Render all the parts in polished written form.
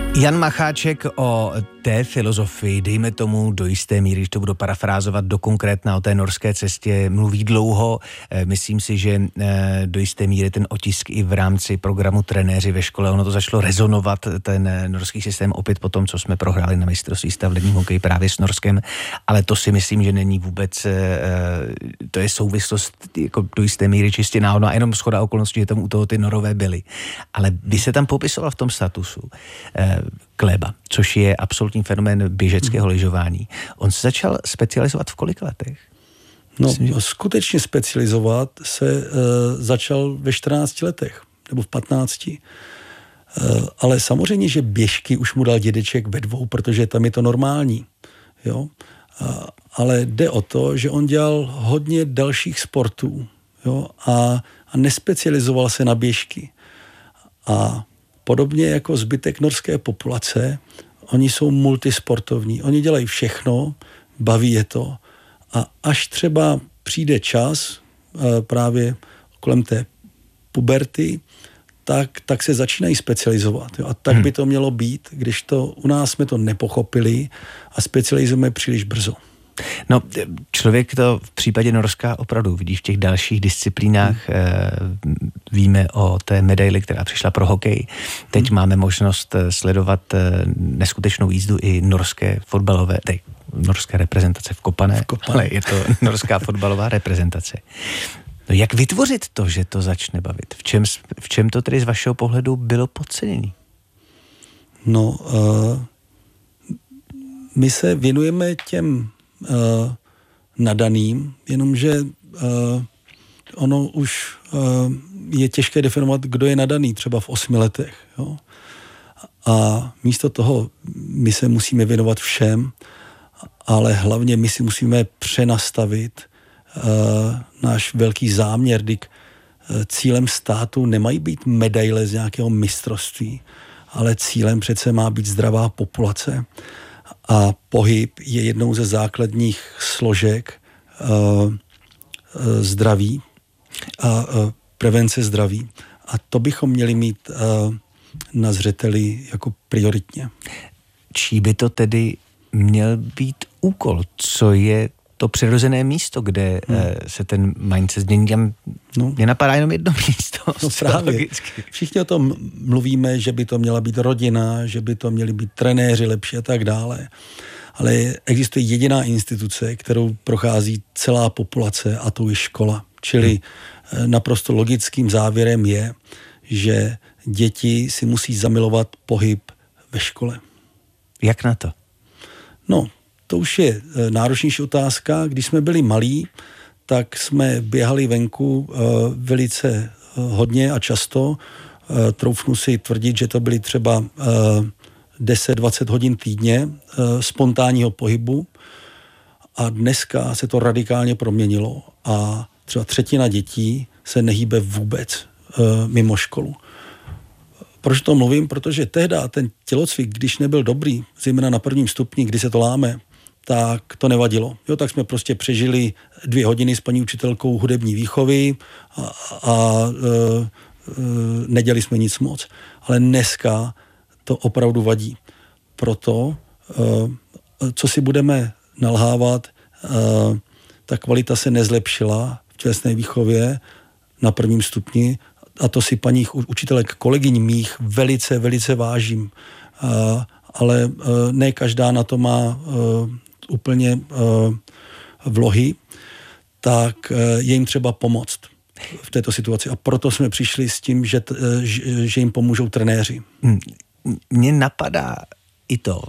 Jan Macháček o té filozofii, dejme tomu do jisté míry, když to budu parafrázovat do konkrétna o té norské cestě, mluví dlouho. Myslím si, že do jisté míry ten otisk i v rámci programu Trenéři ve škole, ono to začalo rezonovat, ten norský systém opět po tom, co jsme prohráli na mistrovství světa v ledním hokeji právě s Norskem, ale to si myslím, že není vůbec, to je souvislost jako do jisté míry čistě náhodná, jenom shoda okolností, že tam u toho ty Norové byli. Ale vy se tam popisoval v tom statusu Gleba, což je absolutní fenomén běžeckého lyžování. On se začal specializovat v kolika letech? No, skutečně specializovat se začal ve 14 letech, nebo v 15. Ale samozřejmě, že běžky už mu dal dědeček ve 2, protože tam je to normální. Jo? Ale jde o to, že on dělal hodně dalších sportů, jo? A nespecializoval se na běžky. A podobně jako zbytek norské populace, oni jsou multisportovní. Oni dělají všechno, baví je to. A až třeba přijde čas, právě kolem té puberty, tak se začínají specializovat. Jo. A tak by to mělo být, když to u nás jsme to nepochopili a specializujeme příliš brzo. No, člověk to v případě Norska opravdu vidí v těch dalších disciplínách. Víme o té medaili, která přišla pro hokej. Teď máme možnost sledovat neskutečnou jízdu i norské fotbalové, norské reprezentace v Kopané, ale je to norská fotbalová reprezentace. No, jak vytvořit to, že to začne bavit? V čem to tedy z vašeho pohledu bylo podceněné? No, my se věnujeme těm nadaným, jenomže ono už je těžké definovat, kdo je nadaný, třeba v 8 letech. Jo? A místo toho my se musíme věnovat všem, ale hlavně my si musíme přenastavit náš velký záměr, kdy cílem státu nemají být medaile z nějakého mistrovství, ale cílem přece má být zdravá populace. A pohyb je jednou ze základních složek zdraví a prevence zdraví. A to bychom měli mít na zřeteli jako prioritně. Čí by to tedy měl být úkol? Co je to přirozené místo, kde se ten mindset změní? Mně napadá jenom jedno místo. No právě. Všichni o tom mluvíme, že by to měla být rodina, že by to měli být trenéři lepší a tak dále. Ale existuje jediná instituce, kterou prochází celá populace, a to je škola. Čili naprosto logickým závěrem je, že děti si musí zamilovat pohyb ve škole. Jak na to? No, to už je náročnější otázka. Když jsme byli malí, tak jsme běhali venku velice hodně a často. Troufnu si tvrdit, že to byly třeba 10-20 hodin týdně spontánního pohybu. A dneska se to radikálně proměnilo a třeba 1/3 dětí se nehýbe vůbec mimo školu. Proč to mluvím? Protože tehdy ten tělocvik, když nebyl dobrý, zejména na 1. stupni, kdy se to láme, tak to nevadilo. Jo, tak jsme prostě přežili 2 hodiny s paní učitelkou hudební výchovy a nedělali jsme nic moc. Ale dneska to opravdu vadí. Proto, co si budeme nalhávat, ta kvalita se nezlepšila v tělesné výchově na 1. stupni a to si paní učitelek, kolegyň mých velice, velice vážím. Ale ne každá na to má úplně vlohy, tak je jim třeba pomoct v této situaci. A proto jsme přišli s tím, že jim pomůžou trenéři. Mně napadá i to,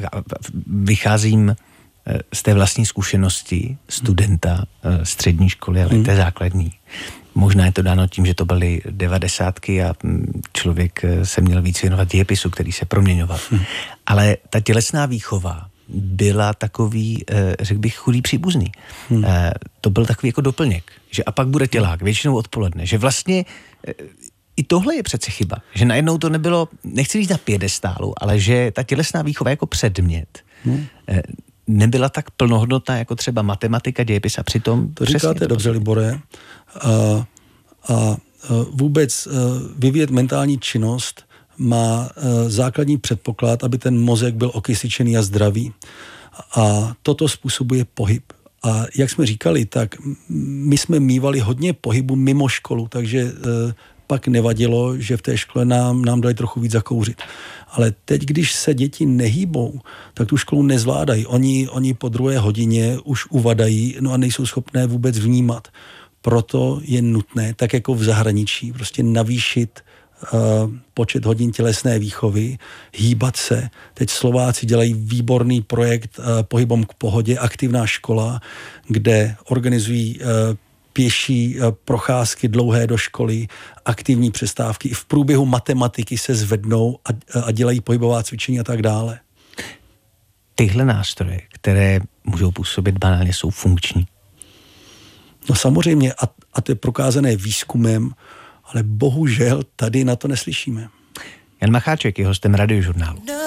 vycházím z té vlastní zkušenosti studenta střední školy, ale té základní. Možná je to dáno tím, že to byly 90. a člověk se měl víc věnovat dějepisu, který se proměňoval. Ale ta tělesná výchova byla takový, řekl bych, chudý příbuzný. To byl takový jako doplněk, že a pak bude tělák, většinou odpoledne, že vlastně i tohle je přece chyba, že najednou to nebylo, nechci říct na piedestálu, ale že ta tělesná výchova jako předmět nebyla tak plnohodnotná jako třeba matematika, dějepis a přitom... To říkáte dobře, Libore. A vůbec vyvíjet mentální činnost má základní předpoklad, aby ten mozek byl okysličený a zdravý. A toto způsobuje pohyb. A jak jsme říkali, tak my jsme mívali hodně pohybu mimo školu, takže pak nevadilo, že v té škole nám dali trochu víc zakouřit. Ale teď, když se děti nehýbou, tak tu školu nezvládají. Oni po 2. hodině už uvadají, no a nejsou schopné vůbec vnímat. Proto je nutné, tak jako v zahraničí, prostě navýšit počet hodin tělesné výchovy, hýbat se. Teď Slováci dělají výborný projekt Pohybom k pohodě, aktivná škola, kde organizují pěší procházky dlouhé do školy, aktivní přestávky. I v průběhu matematiky se zvednou a dělají pohybová cvičení a tak dále. Tyhle nástroje, které můžou působit banálně, jsou funkční? No samozřejmě, a to je prokázané výzkumem, ale bohužel tady na to neslyšíme. Jan Macháček je hostem Radiožurnálu.